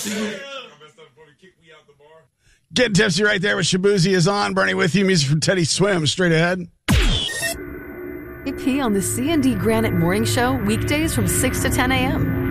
Getting tipsy right there with Shabuzi is on. Bernie with you. Music from Teddy Swim. Straight ahead. AP on the C&D Granite Morning Show, weekdays from 6 to 10 a.m.